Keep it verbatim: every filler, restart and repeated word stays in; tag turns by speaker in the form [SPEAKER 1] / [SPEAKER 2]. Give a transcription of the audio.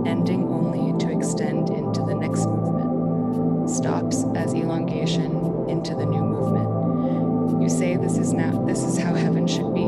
[SPEAKER 1] ending only to extend into the next movement, stops as elongation into the new movement. You say this is now, this is how heaven should be.